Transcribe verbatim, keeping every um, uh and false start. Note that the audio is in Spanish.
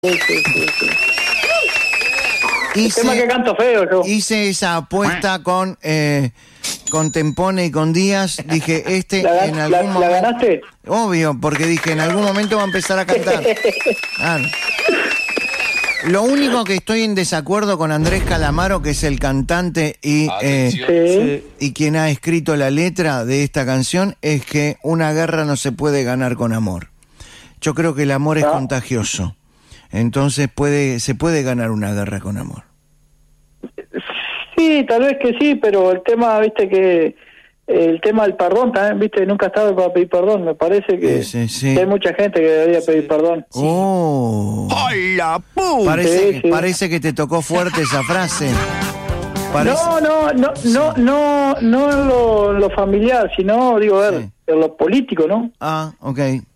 Sí, sí, sí, sí. Hice, El tema que canto feo yo. hice esa apuesta con eh, con Tempone y con Díaz. Dije, este ¿La, en la, algún la momento... ganaste? Obvio, porque dije, en algún momento va a empezar a cantar. Claro. Lo único que estoy en desacuerdo con Andrés Calamaro, que es el cantante y, eh, Sí. y quien ha escrito la letra de esta canción, es que una guerra no se puede ganar con amor. Yo creo que el amor es Ah. contagioso. Entonces puede se puede ganar una guerra con amor. Sí, tal vez que sí, pero el tema, viste que el tema del perdón también, viste, nunca estaba para pedir perdón. Me parece que, Sí, sí, sí. que hay mucha gente que debería pedir perdón. Oh. ¡Hola, pum! Parece, Sí, sí. parece que te tocó fuerte esa frase. Parece- No, no, no, no, no, no en lo, en lo familiar, sino, digo, a ver, Sí. en lo político, ¿no? Ah, ok.